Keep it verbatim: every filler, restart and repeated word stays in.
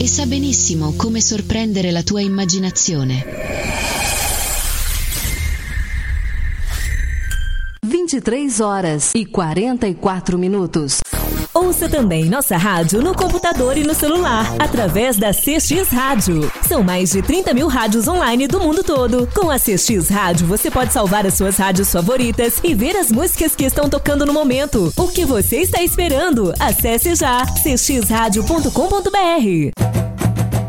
sa benissimo come sorprendere la tua immaginazione. vinte e três horas e quarenta e quatro minutos. Ouça também nossa rádio no computador e no celular, através da C X Rádio. São mais de trinta mil rádios online do mundo todo. Com a C X Rádio, você pode salvar as suas rádios favoritas e ver as músicas que estão tocando no momento. O que você está esperando? Acesse já c x rádio ponto com ponto b r.